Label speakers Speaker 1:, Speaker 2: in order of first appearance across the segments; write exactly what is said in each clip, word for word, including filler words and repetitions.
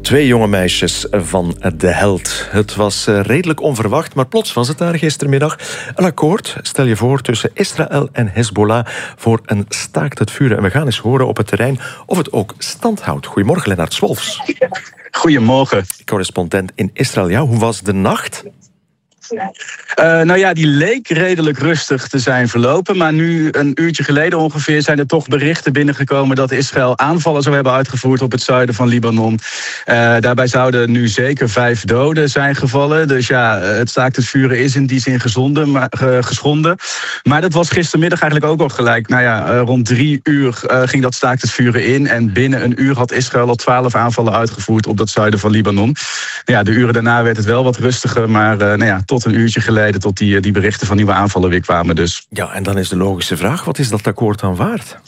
Speaker 1: Twee jonge meisjes van de Held. Het was redelijk onverwacht, maar plots was het daar gistermiddag. Een akkoord, stel je voor, tussen Israël en Hezbollah voor een staakt het vuren. En we gaan eens horen op het terrein of het ook stand houdt. Goedemorgen, Lennart Swolfs.
Speaker 2: Goedemorgen.
Speaker 1: Correspondent in Israël. Ja, hoe was de nacht?
Speaker 2: Uh, nou ja, die leek redelijk rustig te zijn verlopen. Maar nu, een uurtje geleden ongeveer, zijn er toch berichten binnengekomen dat Israël aanvallen zou hebben uitgevoerd op het zuiden van Libanon. Uh, daarbij zouden nu zeker vijf doden zijn gevallen. Dus ja, het staakt het vuren is in die zin gezonden, maar, uh, geschonden. Maar dat was gistermiddag eigenlijk ook al gelijk. Nou ja, uh, rond drie uur uh, ging dat staakt het vuren in. En binnen een uur had Israël al twaalf aanvallen uitgevoerd op dat zuiden van Libanon. Nou ja, de uren daarna werd het wel wat rustiger, maar uh, nou ja, tot een uurtje geleden tot die, die berichten van nieuwe aanvallen weer kwamen dus.
Speaker 1: Ja, en dan is de logische vraag, wat is dat akkoord dan waard?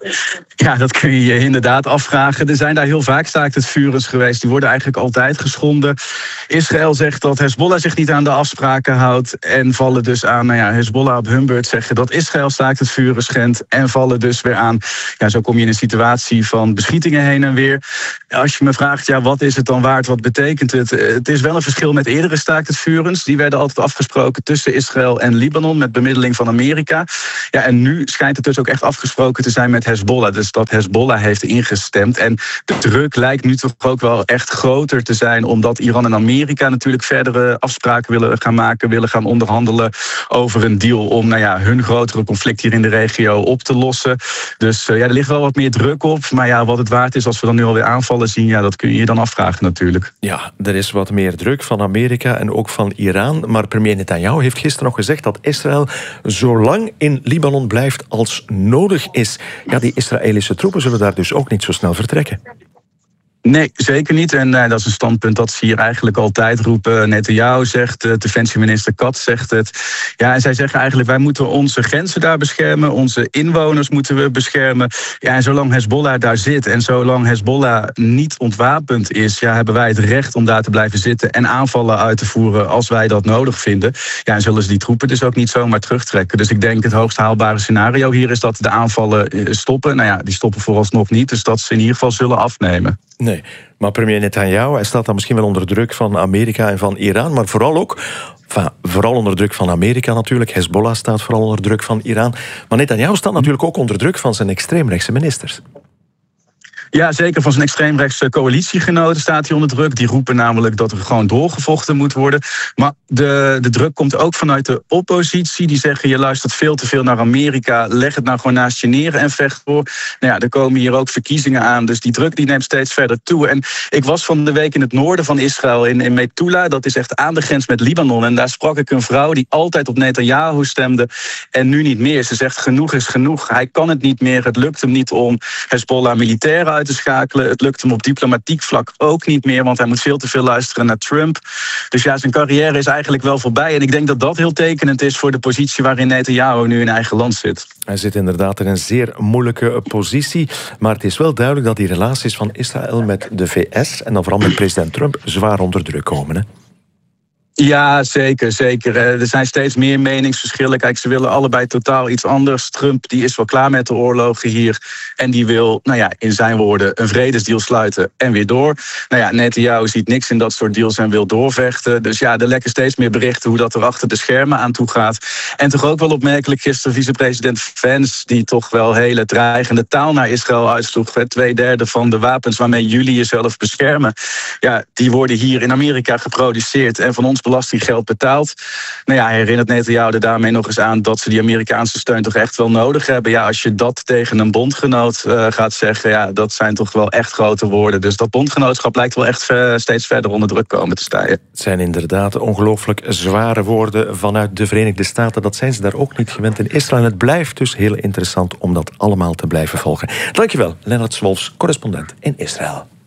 Speaker 2: Ja, dat kun je je inderdaad afvragen. Er zijn daar heel vaak staakt het vurens geweest. Die worden eigenlijk altijd geschonden. Israël zegt dat Hezbollah zich niet aan de afspraken houdt. En vallen dus aan, nou ja, Hezbollah op hun beurt zeggen dat Israël staakt het vuren schendt. En vallen dus weer aan. Ja, zo kom je in een situatie van beschietingen heen en weer. Als je me vraagt, ja, wat is het dan waard? Wat betekent het? Het is wel een verschil met eerdere staakt het vurens. Die werden altijd afgesproken tussen Israël en Libanon met bemiddeling van Amerika. Ja, en nu schijnt het dus ook echt afgesproken te zijn met Hezbollah, dus dat Hezbollah heeft ingestemd. En de druk lijkt nu toch ook wel echt groter te zijn, omdat Iran en Amerika natuurlijk verdere afspraken willen gaan maken, willen gaan onderhandelen over een deal om, nou ja, hun grotere conflict hier in de regio op te lossen. Dus uh, ja, er ligt wel wat meer druk op. Maar ja, wat het waard is als we dan nu alweer aanvallen zien, ja, dat kun je je dan afvragen natuurlijk.
Speaker 1: Ja, er is wat meer druk van Amerika en ook van Iran. Maar premier Netanyahu heeft gisteren nog gezegd dat Israël zo lang in Libanon blijft als nodig is. Ja, die Israëlische troepen zullen daar dus ook niet zo snel vertrekken.
Speaker 2: Nee, zeker niet. En uh, dat is een standpunt dat ze hier eigenlijk altijd roepen. Netanyahu zegt, uh, defensieminister Katz zegt het. Ja, en zij zeggen eigenlijk, wij moeten onze grenzen daar beschermen. Onze inwoners moeten we beschermen. Ja, en zolang Hezbollah daar zit en zolang Hezbollah niet ontwapend is, ja, hebben wij het recht om daar te blijven zitten en aanvallen uit te voeren als wij dat nodig vinden. Ja, en zullen ze die troepen dus ook niet zomaar terugtrekken. Dus ik denk het hoogst haalbare scenario hier is dat de aanvallen stoppen. Nou ja, die stoppen vooralsnog niet. Dus dat ze in ieder geval zullen afnemen.
Speaker 1: Nee, maar premier Netanyahu, hij staat dan misschien wel onder druk van Amerika en van Iran, maar vooral ook, enfin, vooral onder druk van Amerika natuurlijk. Hezbollah staat vooral onder druk van Iran. Maar Netanyahu staat natuurlijk ook onder druk van zijn extreemrechtse ministers.
Speaker 2: Ja, zeker van zijn extreemrechtse coalitiegenoten staat hij onder druk. Die roepen namelijk dat er gewoon doorgevochten moet worden. Maar de, de druk komt ook vanuit de oppositie. Die zeggen, je luistert veel te veel naar Amerika. Leg het nou gewoon naast je neer en vecht voor. Nou ja, er komen hier ook verkiezingen aan. Dus die druk die neemt steeds verder toe. En ik was van de week in het noorden van Israël, in, in Metula. Dat is echt aan de grens met Libanon. En daar sprak ik een vrouw die altijd op Netanyahu stemde. En nu niet meer. Ze zegt, genoeg is genoeg. Hij kan het niet meer. Het lukt hem niet om Hezbollah militair uit te schakelen. Het lukt hem op diplomatiek vlak ook niet meer, want hij moet veel te veel luisteren naar Trump. Dus ja, zijn carrière is eigenlijk wel voorbij. En ik denk dat dat heel tekenend is voor de positie waarin Netanyahu nu in eigen land zit.
Speaker 1: Hij zit inderdaad in een zeer moeilijke positie. Maar het is wel duidelijk dat die relaties van Israël met de V S en dan vooral met president Trump zwaar onder druk komen, hè?
Speaker 2: Ja, zeker, zeker. Er zijn steeds meer meningsverschillen. Kijk, ze willen allebei totaal iets anders. Trump die is wel klaar met de oorlogen hier. En die wil, nou ja, in zijn woorden, een vredesdeal sluiten en weer door. Nou ja, Netanyahu ziet niks in dat soort deals en wil doorvechten. Dus ja, er lekken steeds meer berichten hoe dat er achter de schermen aan toe gaat. En toch ook wel opmerkelijk gisteren vicepresident Vance, die toch wel hele dreigende taal naar Israël uitsloeg. Twee derde van de wapens waarmee jullie jezelf beschermen, ja, die worden hier in Amerika geproduceerd en van ons belastinggeld betaald. Nou ja, hij herinnert Netanyahu er daarmee nog eens aan dat ze die Amerikaanse steun toch echt wel nodig hebben. Ja, als je dat tegen een bondgenoot uh, gaat zeggen, ja, dat zijn toch wel echt grote woorden. Dus dat bondgenootschap lijkt wel echt uh, steeds verder onder druk komen te staan.
Speaker 1: Het zijn inderdaad ongelooflijk zware woorden vanuit de Verenigde Staten. Dat zijn ze daar ook niet gewend in Israël. En het blijft dus heel interessant om dat allemaal te blijven volgen. Dankjewel, Lennart Swolfs, correspondent in Israël.